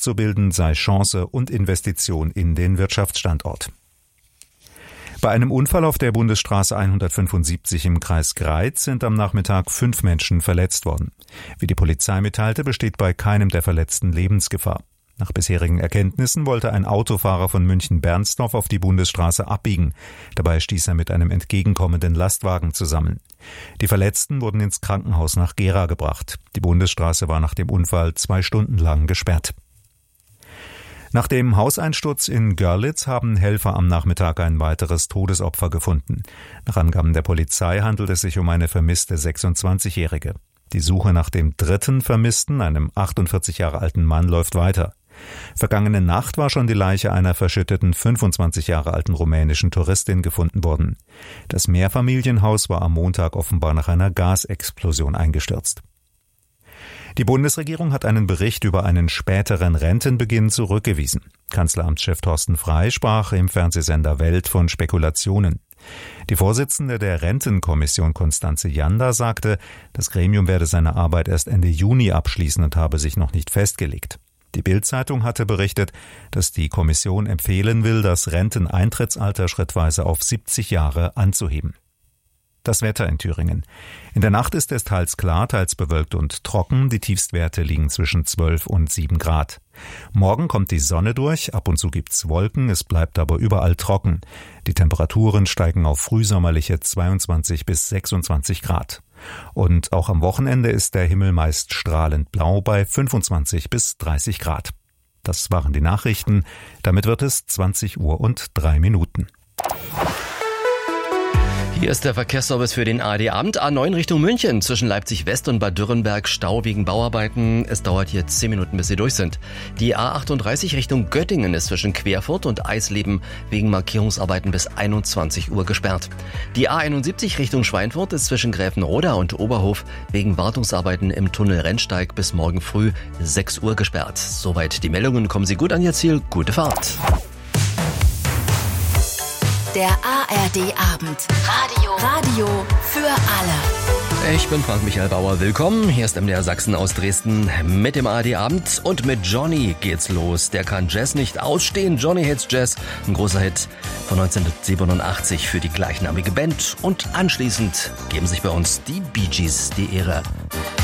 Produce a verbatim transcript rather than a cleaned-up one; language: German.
abzubilden, sei Chance und Investition in den Wirtschaftsstandort. Bei einem Unfall auf der Bundesstraße hundertfünfundsiebzig im Kreis Greiz sind am Nachmittag fünf Menschen verletzt worden. Wie die Polizei mitteilte, besteht bei keinem der Verletzten Lebensgefahr. Nach bisherigen Erkenntnissen wollte ein Autofahrer von München-Bernsdorf auf die Bundesstraße abbiegen. Dabei stieß er mit einem entgegenkommenden Lastwagen zusammen. Die Verletzten wurden ins Krankenhaus nach Gera gebracht. Die Bundesstraße war nach dem Unfall zwei Stunden lang gesperrt. Nach dem Hauseinsturz in Görlitz haben Helfer am Nachmittag ein weiteres Todesopfer gefunden. Nach Angaben der Polizei handelt es sich um eine vermisste sechsundzwanzigjährige. Die Suche nach dem dritten Vermissten, einem achtundvierzig Jahre alten Mann, läuft weiter. Vergangene Nacht war schon die Leiche einer verschütteten fünfundzwanzig Jahre alten rumänischen Touristin gefunden worden. Das Mehrfamilienhaus war am Montag offenbar nach einer Gasexplosion eingestürzt. Die Bundesregierung hat einen Bericht über einen späteren Rentenbeginn zurückgewiesen. Kanzleramtschef Thorsten Frey sprach im Fernsehsender Welt von Spekulationen. Die Vorsitzende der Rentenkommission Constanze Janda sagte, das Gremium werde seine Arbeit erst Ende Juni abschließen und habe sich noch nicht festgelegt. Die Bild-Zeitung hatte berichtet, dass die Kommission empfehlen will, das Renteneintrittsalter schrittweise auf siebzig Jahre anzuheben. Das Wetter in Thüringen. In der Nacht ist es teils klar, teils bewölkt und trocken. Die Tiefstwerte liegen zwischen zwölf und sieben Grad. Morgen kommt die Sonne durch, ab und zu gibt's Wolken, es bleibt aber überall trocken. Die Temperaturen steigen auf frühsommerliche zweiundzwanzig bis sechsundzwanzig Grad. Und auch am Wochenende ist der Himmel meist strahlend blau bei fünfundzwanzig bis dreißig Grad. Das waren die Nachrichten. Damit wird es zwanzig Uhr und drei Minuten. Hier ist der Verkehrsservice für den A R D-Abend. A neun Richtung München, zwischen Leipzig West und Bad Dürrenberg, Stau wegen Bauarbeiten. Es dauert hier zehn Minuten, bis Sie durch sind. Die A achtunddreißig Richtung Göttingen ist zwischen Querfurt und Eisleben wegen Markierungsarbeiten bis einundzwanzig Uhr gesperrt. Die A einundsiebzig Richtung Schweinfurt ist zwischen Gräfenroda und Oberhof wegen Wartungsarbeiten im Tunnel Rennsteig bis morgen früh sechs Uhr gesperrt. Soweit die Meldungen. Kommen Sie gut an Ihr Ziel. Gute Fahrt. Der A R D-Abend. Radio. Radio für alle. Ich bin Frank-Michael Bauer. Willkommen. Hier ist M D R Sachsen aus Dresden mit dem A R D-Abend. Und mit Johnny geht's los. Der kann Jazz nicht ausstehen. Johnny Hits Jazz. Ein großer Hit von neunzehnhundertsiebenundachtzig für die gleichnamige Band. Und anschließend geben sich bei uns die Bee Gees die Ehre.